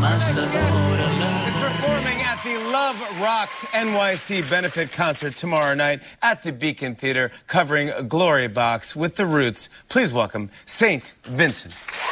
Is performing at the Love Rocks NYC benefit concert tomorrow night at the Beacon Theater, covering Glory Box with The Roots. Please welcome St. Vincent.